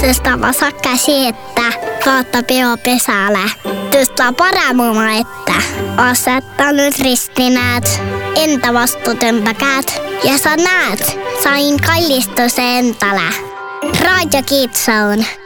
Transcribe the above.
Tästä vasakka siettä kautta pesällä. Tästä paramuma, että asettanut ristinäät, entä vastuutymppäkäät. Ja sä näet, sain kallistus entälä. Radio Kitsoon.